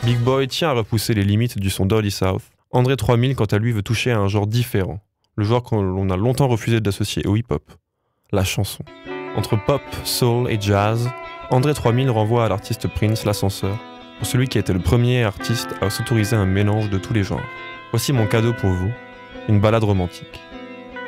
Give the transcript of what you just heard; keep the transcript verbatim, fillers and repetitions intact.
Big Boi tient à repousser les limites du son Dirty South. André trois mille, quant à lui, veut toucher à un genre différent. Le genre que l'on a longtemps refusé d'associer au hip-hop. La chanson. Entre pop, soul et jazz, André trois mille renvoie à l'artiste Prince, l'ascenseur, pour celui qui a été le premier artiste à s'autoriser un mélange de tous les genres. Voici mon cadeau pour vous, une ballade romantique.